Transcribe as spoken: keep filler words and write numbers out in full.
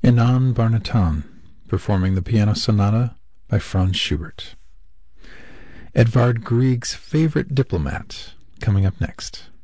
Inan Barnatan performing the Piano Sonata by Franz Schubert. Edvard Grieg's Favorite Diplomat, coming up next.